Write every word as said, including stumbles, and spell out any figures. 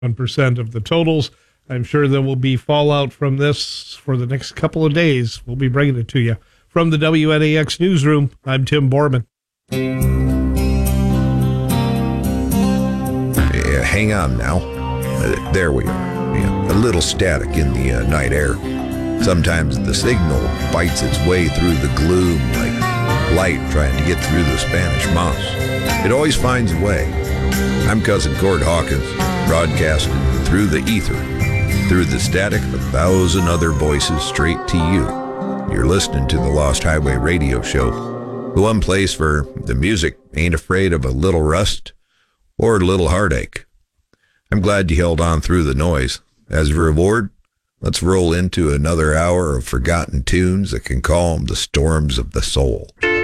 one percent of the totals. I'm sure there will be fallout from this for the next couple of days. We'll be bringing it to you. From the W N A X Newsroom, I'm Tim Borman. Yeah, hang on now. Uh, there we are. Yeah, a little static in the uh, night air. Sometimes the signal bites its way through the gloom like light trying to get through the Spanish moss. It always finds a way. I'm Cousin Cord Hawkins, broadcasting through the ether, through the static of a thousand other voices straight to you. You're listening to the Lost Highway Radio Show, the one place for the music ain't afraid of a little rust or a little heartache. I'm glad you held on through the noise. As a reward, let's roll into another hour of forgotten tunes that can calm the storms of the soul.